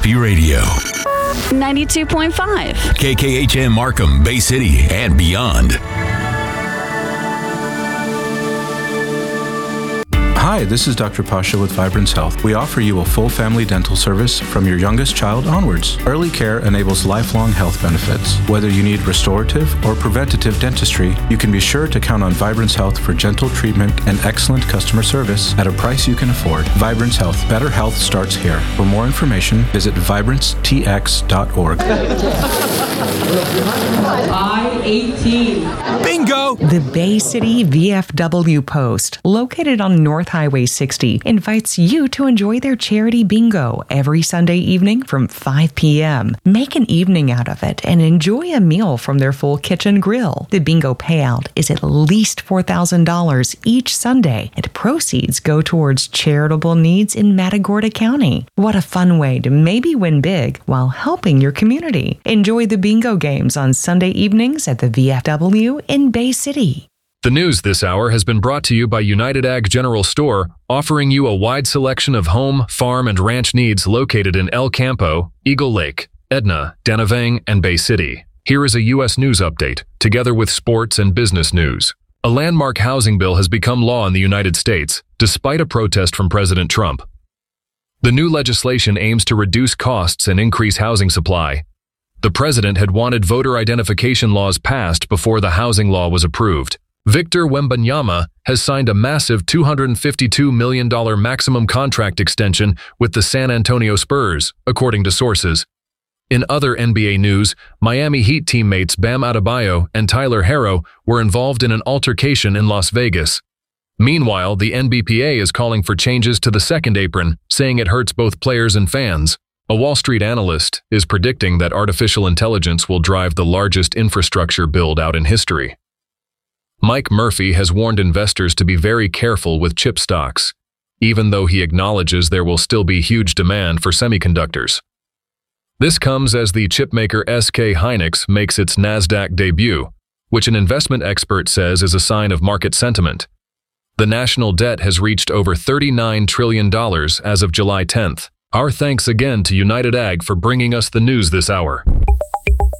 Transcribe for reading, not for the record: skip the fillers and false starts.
Happy Radio. 92.5. KKHM Markham, Bay City, and beyond. Hi, this is Dr. Pasha with Vibrance Health. We offer you a full family dental service from your youngest child onwards. Early care enables lifelong health benefits. Whether you need restorative or preventative dentistry, you can be sure to count on Vibrance Health for gentle treatment and excellent customer service at a price you can afford. Vibrance Health. Better health starts here. For more information, visit vibranceTX.org. I-18. Bingo! The Bay City VFW Post, located on North Highway 60, invites you to enjoy their charity bingo every Sunday evening from 5 p.m. Make an evening out of it and enjoy a meal from their full kitchen grill. The bingo payout is at least $4,000 each Sunday, and proceeds go towards charitable needs in Matagorda County. What a fun way to maybe win big while helping your community. Enjoy the bingo games on Sunday evenings at the VFW in Bay City. The news this hour has been brought to you by United Ag General Store, offering you a wide selection of home, farm, and ranch needs located in El Campo, Eagle Lake, Edna, Danavang, and Bay City. Here is a U.S. news update, together with sports and business news. A landmark housing bill has become law in the United States, despite a protest from President Trump. The new legislation aims to reduce costs and increase housing supply. The president had wanted voter identification laws passed before the housing law was approved. Victor Wembanyama has signed a massive $252 million maximum contract extension with the San Antonio Spurs, according to sources. In other NBA news, Miami Heat teammates Bam Adebayo and Tyler Herro were involved in an altercation in Las Vegas. Meanwhile, the NBPA is calling for changes to the second apron, saying it hurts both players and fans. A Wall Street analyst is predicting that artificial intelligence will drive the largest infrastructure build-out in history. Mike Murphy has warned investors to be very careful with chip stocks, even though he acknowledges there will still be huge demand for semiconductors. This comes as the chipmaker SK Hynix makes its NASDAQ debut, which an investment expert says is a sign of market sentiment. The national debt has reached over $39 trillion as of July 10th. Our thanks again to United Ag for bringing us the news this hour.